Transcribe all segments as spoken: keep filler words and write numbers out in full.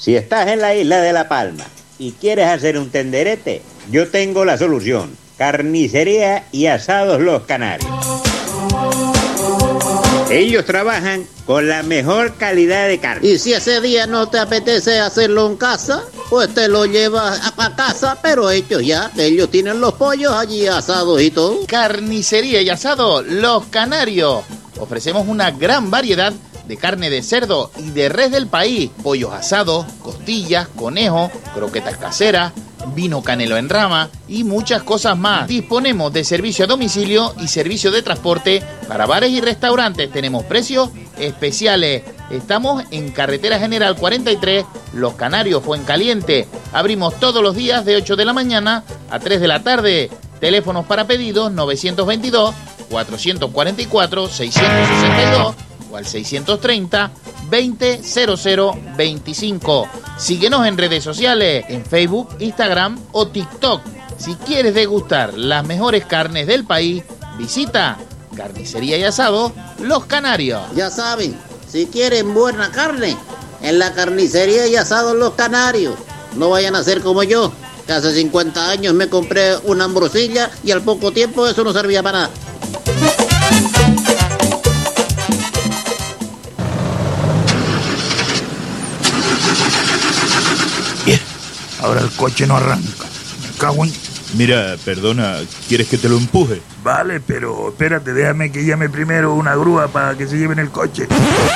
Si estás en la isla de La Palma y quieres hacer un tenderete, yo tengo la solución. Carnicería y Asados Los Canarios. Ellos trabajan con la mejor calidad de carne. Y si ese día no te apetece hacerlo en casa, pues te lo llevas a, a casa, pero ellos ya, ellos tienen los pollos allí asados y todo. Carnicería y Asado Los Canarios. Ofrecemos una gran variedad de carne de cerdo y de res del país, pollos asados, costillas, conejos, croquetas caseras, vino canelo en rama y muchas cosas más. Disponemos de servicio a domicilio y servicio de transporte para bares y restaurantes. Tenemos precios especiales. Estamos en Carretera General cuarenta y tres, Los Canarios, Fuencaliente. Abrimos todos los días de ocho de la mañana a tres de la tarde. Teléfonos para pedidos novecientos veintidós, cuatrocientos cuarenta y cuatro, seiscientos sesenta y dos o al seiscientos treinta, veinte, cero cero veinticinco. Síguenos en redes sociales, en Facebook, Instagram o TikTok. Si quieres degustar las mejores carnes del país, visita Carnicería y Asado Los Canarios. Ya saben, si quieren buena carne, en la Carnicería y Asado Los Canarios. No vayan a ser como yo, que hace cincuenta años me compré una ambrosilla y al poco tiempo eso no servía para nada. Bien, ahora el coche no arranca. Me cago en... Mira, perdona, ¿quieres que te lo empuje? Vale, pero espérate, déjame que llame primero una grúa para que se lleven el coche.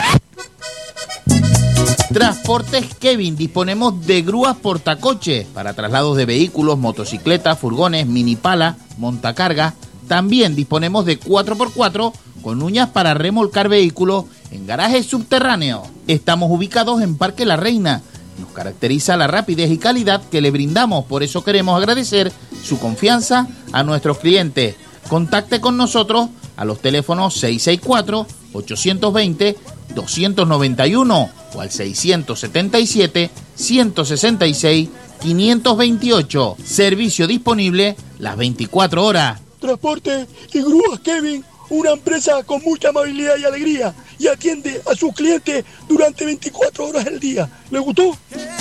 Transportes Kevin, disponemos de grúas portacoches para traslados de vehículos, motocicletas, furgones, minipala, montacargas. También disponemos de cuatro por cuatro con uñas para remolcar vehículos en garajes subterráneos. Estamos ubicados en Parque La Reina. Nos caracteriza la rapidez y calidad que le brindamos, por eso queremos agradecer su confianza a nuestros clientes. Contacte con nosotros a los teléfonos seiscientos sesenta y cuatro, ochocientos veinte, doscientos noventa y uno o al seiscientos setenta y siete, ciento sesenta y seis, quinientos veintiocho. Servicio disponible las veinticuatro horas. Transporte y grúas Kevin, una empresa con mucha amabilidad y alegría y atiende a sus clientes durante veinticuatro horas al día. ¿Le gustó?